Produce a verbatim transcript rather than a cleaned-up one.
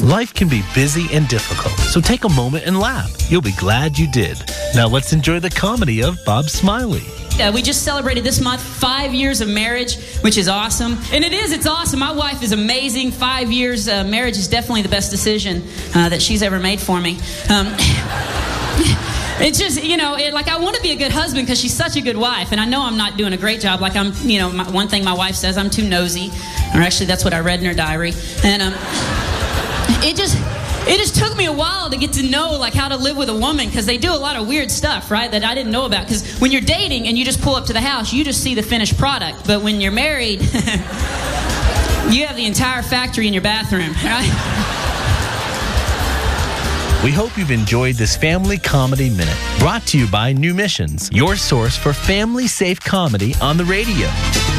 Life can be busy and difficult, so take a moment and laugh. You'll be glad you did. Now let's enjoy the comedy of Bob Smiley. Uh, we just celebrated this month five years of marriage, which is awesome. And it is, it's awesome. My wife is amazing. Five years uh, marriage is definitely the best decision uh, that she's ever made for me. Um, it's just, you know, it, like I want to be a good husband because she's such a good wife. And I know I'm not doing a great job. Like I'm, you know, my, one thing my wife says, I'm too nosy. Or actually, that's what I read in her diary. And um, it just... It just took me a while to get to know like how to live with a woman because they do a lot of weird stuff, right, that I didn't know about. Because when you're dating and you just pull up to the house, you just see the finished product. But when you're married, you have the entire factory in your bathroom, right? We hope you've enjoyed this Family Comedy Minute, brought to you by New Missions, your source for family-safe comedy on the radio.